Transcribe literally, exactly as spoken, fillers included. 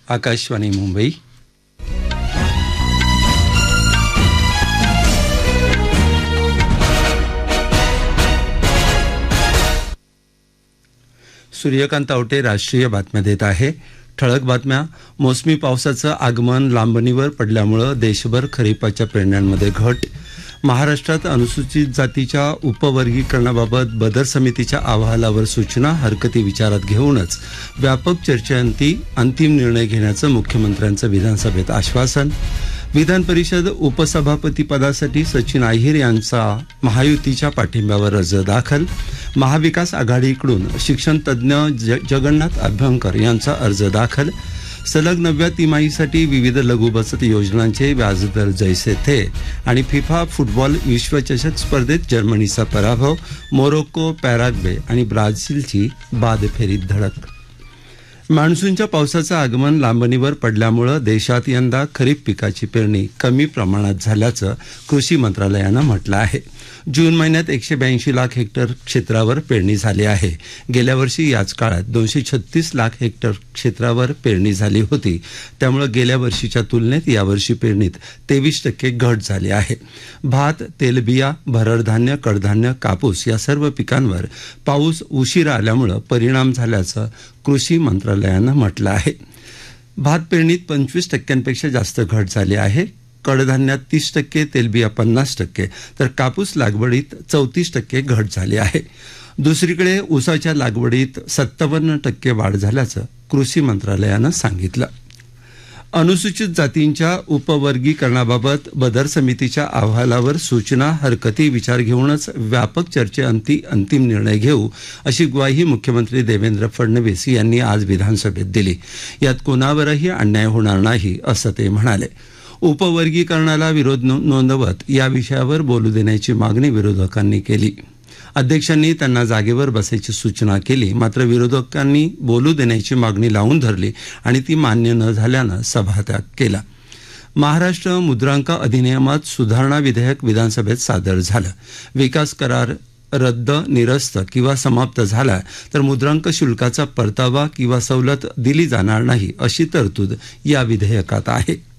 आकाशवाणी मुंबई. सूर्यकांत आवटे राष्ट्रीय बातम्या देत आहे. ठळक बातम्या. मोसमी पावसाचं आगमन लांबणीवर पडल्यामुळं देशभर खरीपाच्या पेरण्यांमध्ये घट. महाराष्ट्रात अनुसूचित जातीच्या उपवर्गीकरणाबाबत बदर समितीच्या अहवालावर सूचना हरकती विचारात घेऊनच व्यापक चर्चेअंती अंतिम निर्णय घेण्याचं मुख्यमंत्र्यांचं विधानसभेत आश्वासन. विधान परिषद उपसभापतीपदासाठी सचिन अहिर यांचा महायुतीच्या पाठिंब्यावर अर्ज दाखल. महाविकास आघाडीकडून शिक्षण तज्ज्ञ जगन्नाथ अभ्यंकर यांचा अर्ज दाखल. सलग नवव्या तिमाहीसाठी विविध लघु बचत योजनांचे व्याजदर जैसे थे. आणि फिफा फुटबॉल विश्वचषक स्पर्धेत जर्मनीचा पराभव. मोरोक्को, पॅराग्वे आणि ब्राझीलची बाद फेरीत धडक. मान्सूनच्या पावसाचं आगमन लांबणीवर पडल्यामुळं देशात यंदा खरीप पिकाची पेरणी कमी प्रमाणात झाल्याचं कृषी मंत्रालयानं म्हटलं आहे. जून महिन्यात एकशे ब्याऐंशी लाख हेक्टर क्षेत्रावर पेरणी झाली आहे. गेल्या वर्षी याच काळात दोनशे छत्तीस लाख हेक्टर क्षेत्रावर पेरणी झाली होती. त्यामुळे गेल्या वर्षीच्या तुलनेत यावर्षी पेरणीत तेवीस टक्के घट झाली आहे. भात, तेलबिया, भरडधान्य, कडधान्य, कापूस या सर्व पिकांवर पाऊस उशिरा आल्यामुळं परिणाम झाल्याचं कृषी मंत्रालयानं म्हटलं आहे. भात पेरणीत पंचवीस टक्क्यांपेक्षा जास्त घट झाली आहे. कडधान्यात तीस टक्के, तेलबिया पन्नास टक्के तर कापूस लागवडीत चौतीस टक्के घट झाली आहे. दुसरीकडे ऊसाच्या लागवडीत सत्तावन्न टक्के वाढ झाल्याचं कृषी मंत्रालयानं सांगितलं. अनुसूचित जातींच्या उपवर्गीकरणाबाबत बदर समितीच्या अहवालावर सूचना हरकती विचार घेऊनच व्यापक चर्चेअंती अंतिम निर्णय घेऊ अशी ग्वाही मुख्यमंत्री देवेंद्र फडणवीस यांनी आज विधानसभेत दिली. यात कोणावरही अन्याय होणार नाही असं ते म्हणाले. उपवर्गीकरणाला विरोध नोंदवत या विषयावर बोलू देण्याची मागणी विरोधकांनी केली. अध्यक्षांनी त्यांना जागेवर बसायची सूचना केली. मात्र विरोधकांनी बोलू देण्याची मागणी लावून धरली आणि ती मान्य न झाल्यानं सभात्याग केला. महाराष्ट्र मुद्रांक अधिनियमात सुधारणा विधेयक विधानसभेत सादर झालं. विकास करार रद्द, निरस्त किंवा समाप्त झाला तर मुद्रांक शुल्काचा परतावा किंवा सवलत दिली जाणार नाही अशी तरतूद या विधेयकात आहे.